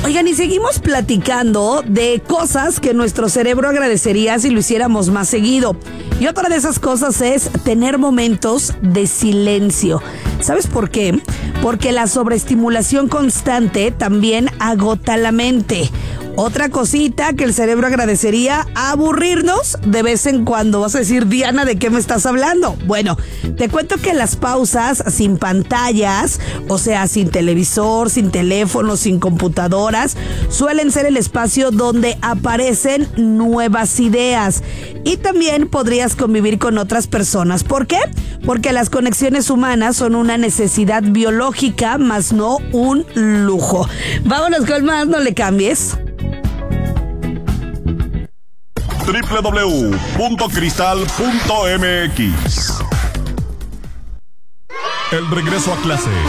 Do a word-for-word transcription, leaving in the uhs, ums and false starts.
Oigan, y seguimos platicando de cosas que nuestro cerebro agradecería si lo hiciéramos más seguido. Y otra de esas cosas es tener momentos de silencio. ¿Sabes por qué? Porque la sobreestimulación constante también agota la mente. Otra cosita que el cerebro agradecería, aburrirnos de vez en cuando. Vas a decir, Diana, ¿de qué me estás hablando? Bueno, te cuento que las pausas sin pantallas, o sea, sin televisor, sin teléfono, sin computadoras, suelen ser el espacio donde aparecen nuevas ideas. Y también podrías convivir con otras personas. ¿Por qué? Porque las conexiones humanas son una necesidad biológica, más no un lujo. Vámonos con más, no le cambies. doble u doble u doble u punto cristal punto m x. El regreso a clases.